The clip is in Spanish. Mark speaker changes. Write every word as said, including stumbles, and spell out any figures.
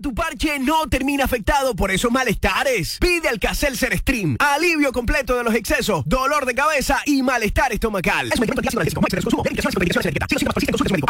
Speaker 1: Tu parche no termina afectado por esos malestares. Pide Alka-Seltzer Stream. Alivio completo de los excesos, dolor de cabeza y malestar estomacal. Es un medicamento antiácido analgésico. No hay consumo. Verificaciones con verificaciones de etiqueta. Si no sirve para paciente, consulte a su médico.